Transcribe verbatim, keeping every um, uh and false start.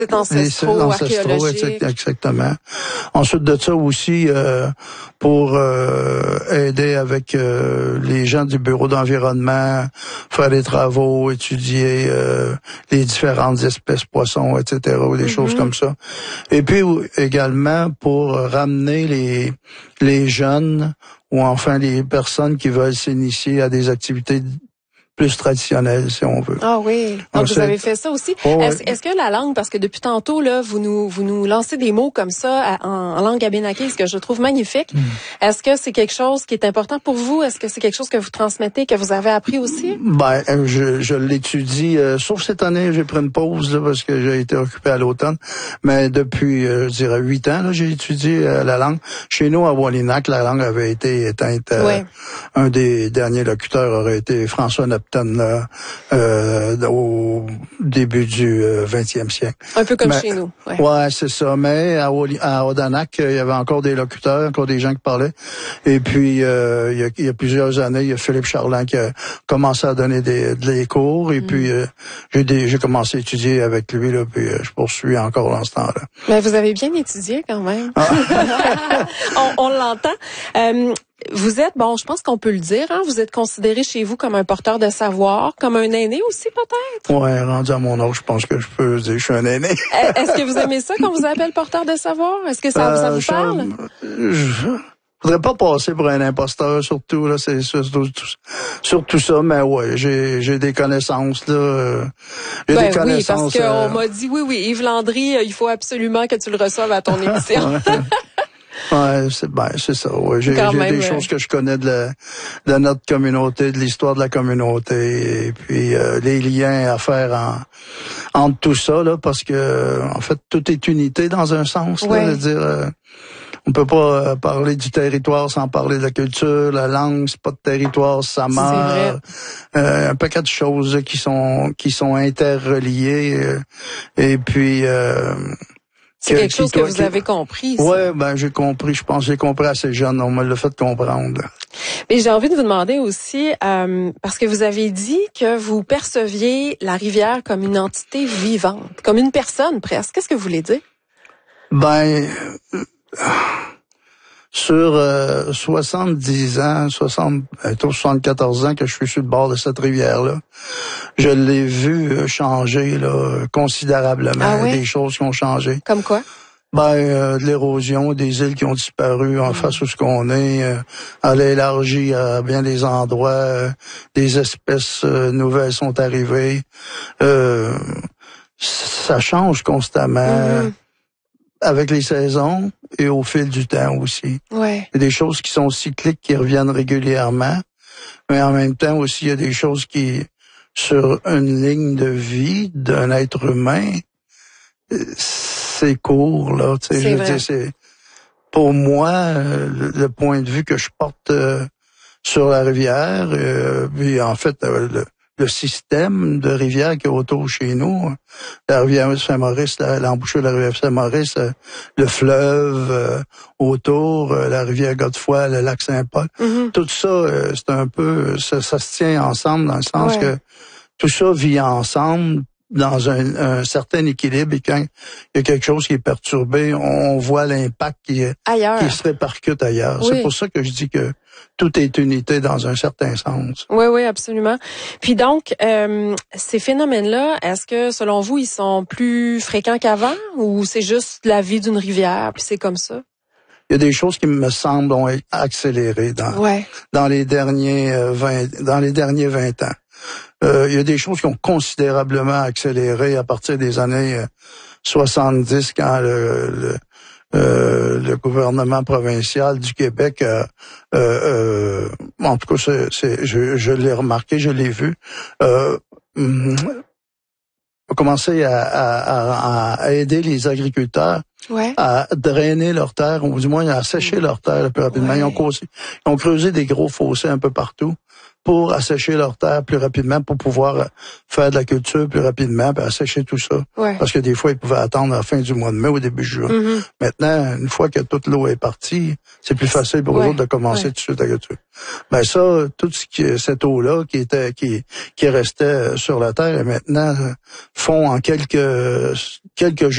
C'est ancestraux, archéologique. Exactement. Ensuite de ça aussi, euh, pour euh, aider avec euh, les gens du bureau d'environnement, faire des travaux, étudier euh, les différentes espèces poissons, et cetera, ou des mm-hmm. choses comme ça. Et puis également pour ramener les les jeunes ou enfin les personnes qui veulent s'initier à des activités plus traditionnelle, si on veut. Ah oui. Donc, Donc vous avez fait ça aussi. Oh, est-ce, ouais. est-ce que la langue, parce que depuis tantôt, là, vous nous, vous nous lancez des mots comme ça en, en langue abénaquée, ce que je trouve magnifique. Mm. Est-ce que c'est quelque chose qui est important pour vous? Est-ce que c'est quelque chose que vous transmettez, que vous avez appris aussi? Ben, je, je l'étudie, euh, sauf cette année, j'ai pris une pause, là, parce que j'ai été occupé à l'automne. Mais depuis, euh, je dirais, huit ans, là, j'ai étudié euh, la langue. Chez nous, à Wallinac, la langue avait été éteinte. Euh, ouais. Un des derniers locuteurs aurait été François Neptune, là, euh, au début du vingtième siècle. Un peu comme mais, chez nous. Ouais, ouais c'est ça. Mais à, à Odanak, il y avait encore des locuteurs, encore des gens qui parlaient. Et puis, euh, il, y a, il y a plusieurs années, il y a Philippe Charland qui a commencé à donner des, des cours. Et mm. puis, euh, j'ai, des, j'ai commencé à étudier avec lui, là, puis euh, je poursuis encore dans ce temps-là. Mais vous avez bien étudié quand même. Ah. on, on l'entend. Euh, Vous êtes, bon, je pense qu'on peut le dire, hein, vous êtes considéré chez vous comme un porteur de savoir, comme un aîné aussi peut-être? Ouais, rendu à mon âge, je pense que je peux dire que je suis un aîné. Est-ce que vous aimez ça qu'on vous appelle porteur de savoir? Est-ce que ça, euh, ça vous parle? Je, je voudrais pas passer pour un imposteur, surtout, là, c'est surtout, surtout ça, mais ouais, j'ai, j'ai des connaissances, là. J'ai ben des connaissances. Oui, parce qu'on euh... m'a dit, oui, oui, Yves Landry, il faut absolument que tu le reçoives à ton émission. Ouais, c'est ben c'est ça. Ouais, j'ai, j'ai même, des ouais. choses que je connais de, la, de notre communauté, de l'histoire de la communauté, et puis euh, les liens à faire en, entre tout ça là, parce que en fait tout est unité dans un sens. Ouais. Là, de dire, euh, on peut pas euh, parler du territoire sans parler de la culture, la langue, c'est pas de territoire, ça meurt. Euh, un paquet de choses qui sont qui sont interreliées, euh, et puis. Euh, C'est quelque chose que vous avez compris. Ça. Ouais, ben j'ai compris. Je pense que j'ai compris assez jeune. On me l'a fait comprendre. Mais j'ai envie de vous demander aussi, euh, parce que vous avez dit que vous perceviez la rivière comme une entité vivante, comme une personne presque. Qu'est-ce que vous voulez dire? Ben, euh, sur euh, soixante-dix ans, soixante, soixante-quatorze ans que je suis sur le bord de cette rivière-là, je l'ai vu changer là considérablement. Ah oui? Des choses qui ont changé. Comme quoi? Ben, euh, de l'érosion, des îles qui ont disparu en mmh. face où ce qu'on est, euh, elle a élargi à bien des endroits, euh, des espèces euh, nouvelles sont arrivées. Euh, ça change constamment. Mmh. Avec les saisons et au fil du temps aussi. Ouais. Il y a des choses qui sont cycliques, qui reviennent régulièrement, mais en même temps aussi, il y a des choses qui, sur une ligne de vie d'un être humain, c'est court, là. Tu sais, je veux dire, c'est, pour moi, le, le point de vue que je porte euh, sur la rivière, euh, puis en fait, euh, le, le système de rivière qui est autour chez nous, la rivière Saint-Maurice, l'embouchure de la rivière Saint-Maurice, le fleuve euh, autour, euh, la rivière Godefroy, le lac Saint-Paul, mm-hmm. tout ça, euh, c'est un peu, ça, ça se tient ensemble dans le sens ouais. que tout ça vit ensemble dans un, un certain équilibre, et quand il y a quelque chose qui est perturbé, on voit l'impact qui, ailleurs. qui se répercute ailleurs. Oui. C'est pour ça que je dis que tout est unité dans un certain sens. Oui, oui, absolument. Puis donc, euh, ces phénomènes-là, est-ce que, selon vous, ils sont plus fréquents qu'avant, ou c'est juste la vie d'une rivière, puis c'est comme ça? Il y a des choses qui me semblent ont accéléré dans, ouais. dans les derniers vingt, dans les derniers vingt ans. Euh, il y a des choses qui ont considérablement accéléré à partir des années euh, soixante-dix, quand le, le, euh, le gouvernement provincial du Québec, euh, euh, en tout cas, c'est, c'est, je, je l'ai remarqué, je l'ai vu, euh, a commencé à, à, à aider les agriculteurs ouais. à drainer leurs terres, ou du moins à sécher leurs terres le plus rapidement. Ouais. Ils ont causé, ils ont creusé des gros fossés un peu partout pour assécher leurs terres plus rapidement, pour pouvoir faire de la culture plus rapidement, puis assécher tout ça. Ouais. Parce que des fois, ils pouvaient attendre à la fin du mois de mai ou début juin. Mm-hmm. Maintenant, une fois que toute l'eau est partie, c'est plus facile pour ouais. eux autres de commencer ouais. tout de suite la culture. Ben ça, tout ce qui, cette eau-là qui était, qui, qui restait sur la terre, et maintenant, font en quelques, quelques jours